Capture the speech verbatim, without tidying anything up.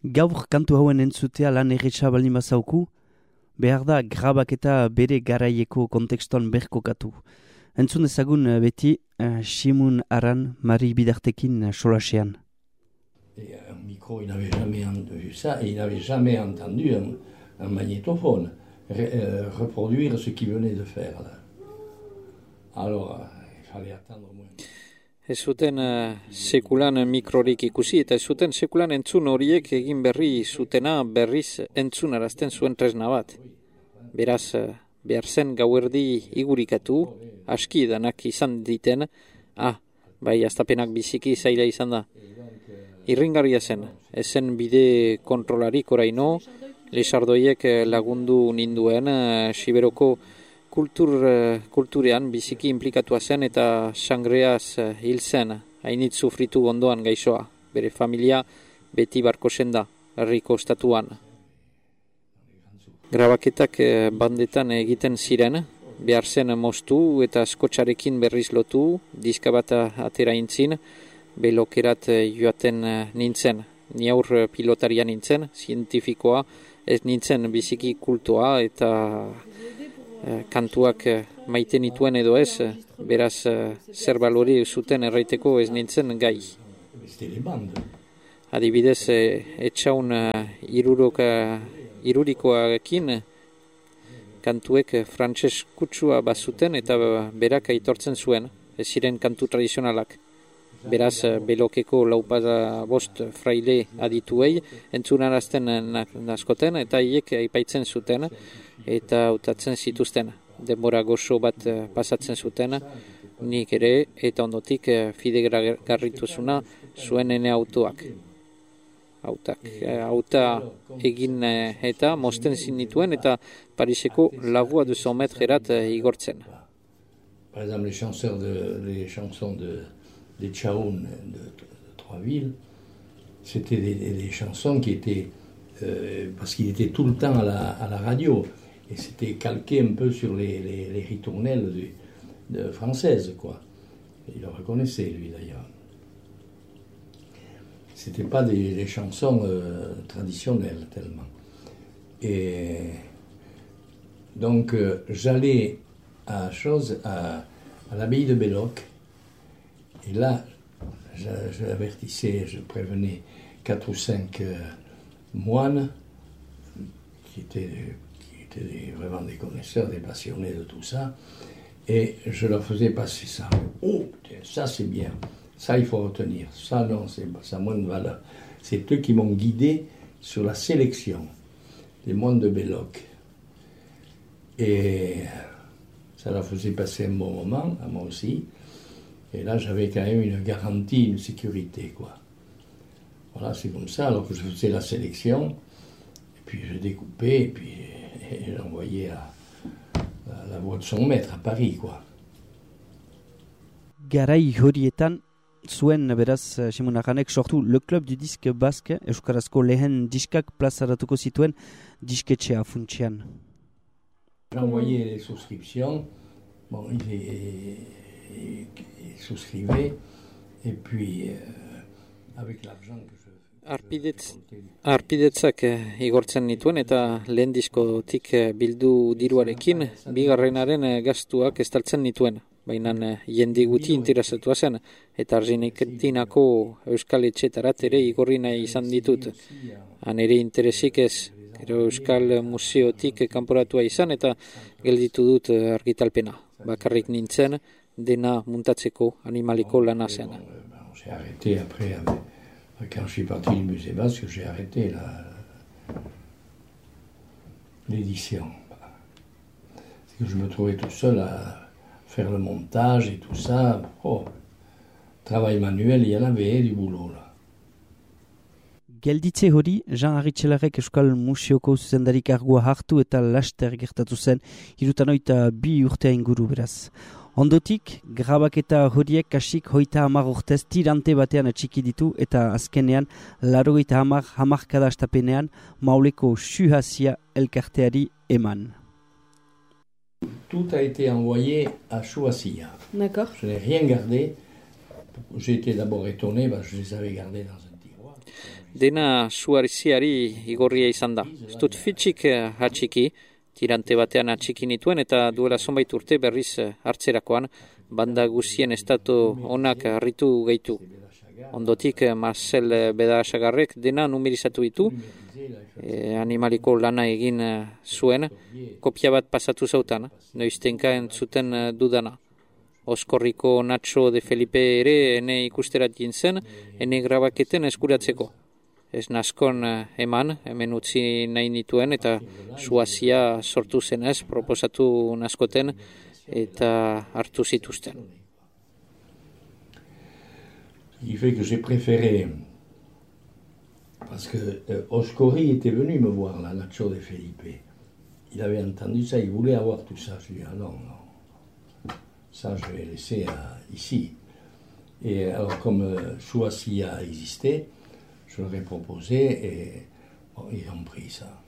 Gaur kantu hauen entzutea lan erretxa baldin bazauku, behar da grabaketa bere garaieko kontekstuan berkokatu. Entzun ezagun beti uh, Simun Aran, Mari Bidartekin uh, solasean. Et un micro, il n'avait jamais entendu ça, et il n'avait jamais entendu un, un magnétophone re, euh, reproduire ce qu'il venait de faire. Là. Alors, euh, il fallait attendre moins. Ez zuten uh, sekulan mikrorik ikusi, eta ez zuten sekulan entzun horiek egin berri zutena berriz entzunarazten zuen tresna bat. Beraz, uh, behar zen gauerdi igurikatu, aski danak izan diten, ah, bai, astapenak biziki zaila izan da. Irringarria zen, ezen bide kontrolarik oraino, lesardoiek lagundu ninduen uh, Siberoko kultur, uh, kulturean biziki implikatua zen eta sangreaz uh, hil zen, hainit sufritu ondoan gaixoa. Bere familia beti barko da, herriko estatuan. Grabaketak uh, bandetan egiten ziren, behar zen moztu eta skotxarekin berriz lotu, diska bat atera intzin, belokerat joaten nintzen. Ni aur pilotaria nintzen, zientifikoa, ez nintzen biziki kultua eta eh, kantuak maite nituen edo ez, beraz eh, zer balori zuten erraiteko ez nintzen gai. Adibidez, eh, etxaun eh, iruroka, irurikoarekin kantuek frantses kutsua bazuten eta berak aitortzen zuen, ez ziren kantu tradizionalak. Beraz, belokeko laupada bost fraile adituei entzunarazten naskoten eta hiek aipaitzen zuten eta hautatzen zituzten. Denbora gozo bat pasatzen zuten, nik ere eta ondotik fidegarritasuna zuen ene autoak. Autak. Auta egin eta mosten zinituen eta Pariseko Lavua de cent mètres erat igortzen. Par exemple, les chansons de, les chansons de des Tchaoun de, de, de Trois-Villes, c'était des, des, des chansons qui étaient, euh, parce qu'il était tout le temps à la, à la radio, et c'était calqué un peu sur les, les, les ritournelles de, de françaises, quoi. Et il le reconnaissait, lui, d'ailleurs. C'était pas des, des chansons euh, traditionnelles, tellement. Et donc, euh, j'allais à, chose, à, à l'abbaye de Belloc. Et là, je, je avertissais, je prévenais quatre ou cinq euh, moines qui étaient, qui étaient des, vraiment des connaisseurs, des passionnés de tout ça, et je leur faisais passer ça. Oh, ça c'est bien, ça il faut retenir, ça non, c'est, ça a moins de valeur. C'est eux qui m'ont guidé sur la sélection des moines de Belloc. Et ça leur faisait passer un bon moment, à moi aussi. Et là, j'avais quand même une garantie, une sécurité, quoi. Voilà, c'est comme ça. Alors que je faisais la sélection, et puis je découpais, et puis et j'envoyais à, à la voie de cent mètres à Paris, quoi. Garai horietan, zuen, beraz, Simun Aranek sortu Le Club du Disque Basque, euskarazko lehen diskak plazaratuko zituen disketxea funtsean. J'envoyais les souscriptions, bon, il est... Et, et souscrivait, et puis euh, avec l'argent que je... Arpidetz, arpidetzak igortzen nituen eta lehen diskotik bildu diruarekin bigarrenaren gastuak estaltzen nituen. Baina jende guti interesatua zen eta Argentiinako euskal etxetarat ere igorri nahi izan ditut. Han ere interesik ez, gero euskal museotik kanporatua izan eta gelditu dut argitalpena. Bakarrik nintzen, dena muntatzeko animaliko lana zen. On s'est arrêté après, avec, quand je suis parti du musée basque, j'ai arrêté la, l'édition. C'est que je me trouvais tout seul à faire le montage et tout ça. Oh, travail manuel, il y en avait du boulot là. Gelditze hori, Jean Arritxelarrek Euskal Museoko zuzendari kargua hartu eta laster gertatu zen, hirutanoita bi urtea inguru beraz. Ondotik, grabaketa horiek kasik hoita hamar urtez tirante batean atxiki ditu eta azkenean, larogeita hamar hamarkada astapenean, Mauleko Suhazia elkarteari eman. Tout a été envoyé à Chouassia. D'accord. Je n'ai rien gardé. J'ai été d'abord étonné, parce que je les avais gardés dans un tiroir. Dena suarziari igorria izan da. Ez dut fitxik hatxiki, tirante batean atxiki nituen eta duela zonbait urte berriz hartzerakoan, banda guzien estatu onak harritu gaitu. Ondotik Marcel Bedasagarrek dena numerizatu ditu, e, animaliko lana egin zuen, kopia bat pasatu zautan, noiztenka entzuten dudana. Oskorriko Nacho de Felipe ere ene ikusterat gintzen, ene grabaketen eskuratzeko. Ez naskon eman, hemen utzi nahi nituen eta suazia sortu zenez, proposatu naskoten eta hartu zituzten. Il fait que j'ai préféré, parce que euh, Oscori était venu me voir, là, Nacho de Felipe. Il avait entendu ça, il voulait avoir tout ça. Je lui ai dit, ah non, non, ça je vais laisser euh, ici. Et alors comme euh, Suacia existait, je leur ai proposé et bon, ils ont pris ça.